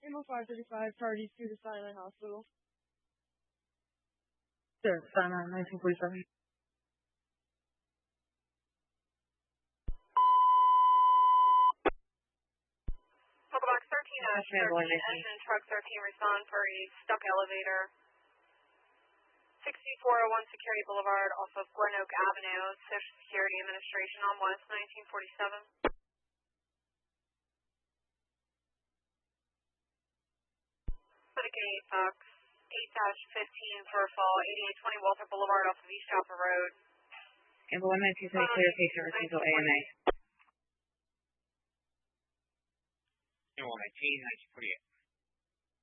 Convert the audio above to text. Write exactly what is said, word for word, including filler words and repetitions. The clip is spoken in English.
Ammo five thirty-five, parties to the Sinai Hospital. Sure, Sinai, nineteen forty-seven. Box thirteen, uh, thirteen, engine truck thirteen, respond for a stuck elevator. sixty-four oh one Security Boulevard, off of Glen Oak Avenue, Social Security Administration on West, nineteen forty-seven. Medicaid, Fox, eight fifteen for a fall, eighty-eight twenty Walter Boulevard, off of East Joppa Road. Amber one nine two seven, clear patient, refusal A M A. one nineteen, nineteen forty-eight.